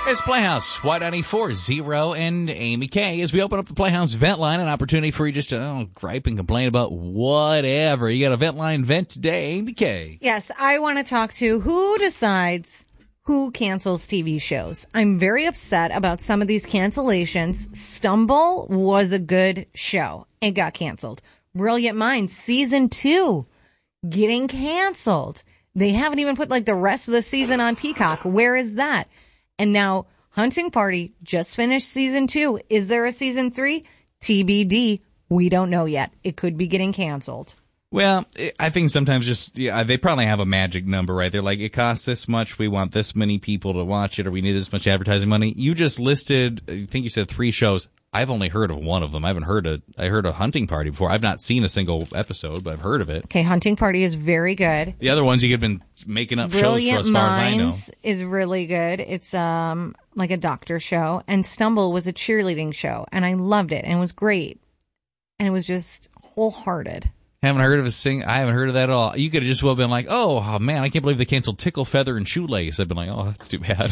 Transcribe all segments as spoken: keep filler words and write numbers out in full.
It's Playhouse, Y ninety-four, Zero, and Amy K. As we open up the Playhouse vent line, an opportunity for you just to oh, gripe and complain about whatever. You got a vent line vent today, Amy K. Yes, I want to talk to who decides who cancels T V shows. I'm very upset about some of these cancellations. Stumble was a good show. It got canceled. Brilliant Minds, season two, getting canceled. They haven't even put like the rest of the season on Peacock. Where is that? And now Hunting Party just finished season two. Is there a season three? T B D. We don't know yet. It could be getting canceled. Well, I think sometimes just, yeah, they probably have a magic number, right? They're like, it costs this much, we want this many people to watch it, or we need this much advertising money. You just listed, I think you said three shows. I've only heard of one of them. I haven't heard of, I heard of Hunting Party before. I've not seen a single episode, but I've heard of it. Okay, Hunting Party is very good. The other ones you could have been making up Brilliant shows for as far as I know. Minds is really good. It's um like a doctor show. And Stumble was a cheerleading show. And I loved it. And it was great. And it was just wholehearted. Haven't heard of a sing. I haven't heard of that at all. You could have just well been like, oh, oh man, I can't believe they canceled Tickle, Feather, and Shoelace. I've been like, oh, that's too bad.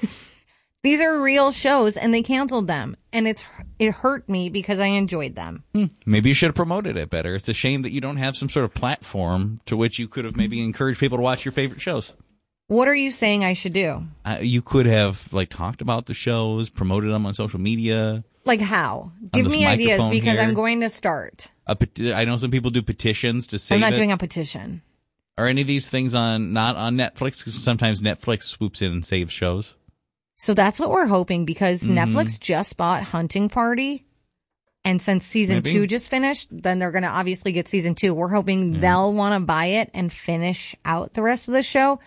These are real shows, and they canceled them, and it's it hurt me because I enjoyed them. Hmm. Maybe you should have promoted it better. It's a shame that you don't have some sort of platform to which you could have maybe encouraged people to watch your favorite shows. What are you saying I should do? Uh, you could have like talked about the shows, promoted them on social media. Like how? Give me ideas because here. I'm going to start. A peti- I know some people do petitions to save it. I'm not doing a petition. Are any of these things on not on Netflix? Because sometimes Netflix swoops in and saves shows. So that's what we're hoping because mm-hmm. Netflix just bought Hunting Party. And since season Maybe. two just finished, then they're going to obviously get season two. We're hoping yeah. they'll want to buy it and finish out the rest of the show.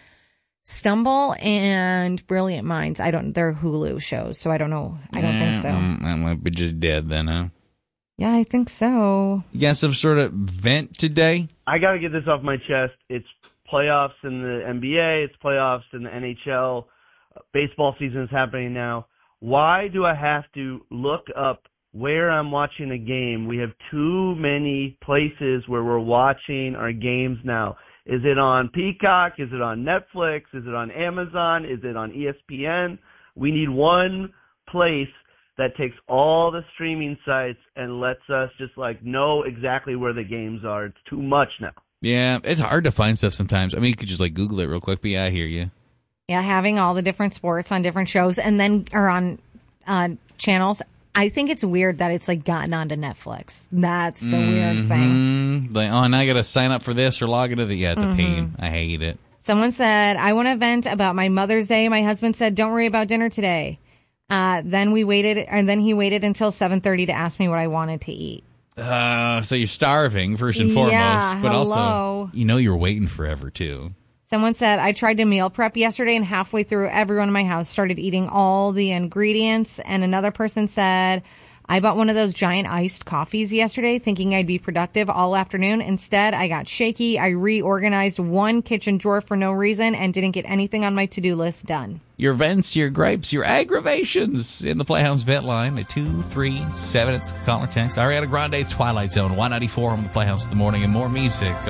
Stumble and Brilliant Minds. I don't. They're Hulu shows, so I don't know. I don't yeah, think so. Mm, I might be just dead then, huh? Yeah, I think so. You got some sort of vent today? I got to get this off my chest. It's playoffs in the N B A. It's playoffs in the N H L. Baseball season is happening now. Why do I have to look up where I'm watching a game? We have too many places where we're watching our games now. Is it on Peacock? Is it on Netflix? Is it on Amazon? Is it on E S P N? We need one place that takes all the streaming sites and lets us just like know exactly where the games are. It's too much now. Yeah, it's hard to find stuff sometimes. I mean, you could just like Google it real quick, but yeah, I hear you. Yeah, having all the different sports on different shows and then or on uh, channels. I think it's weird that it's like gotten onto Netflix. That's the mm-hmm. weird thing. Like, oh, now I got to sign up for this or log into the. Yeah, it's mm-hmm. a pain. I hate it. Someone said, I want to vent about my Mother's Day. My husband said, don't worry about dinner today. Uh, then we waited, and then he waited until seven thirty to ask me what I wanted to eat. Uh, so you're starving, first and foremost. Yeah, but hello. also, you know you're waiting forever, too. Someone said, I tried to meal prep yesterday, and halfway through, everyone in my house started eating all the ingredients. And another person said, I bought one of those giant iced coffees yesterday, thinking I'd be productive all afternoon. Instead, I got shaky. I reorganized one kitchen drawer for no reason and didn't get anything on my to-do list done. Your vents, your gripes, your aggravations in the Playhouse vent line at two three seven. It's caller text. Ariana Grande, Twilight Zone, Y ninety-four on the Playhouse in the morning, and more music.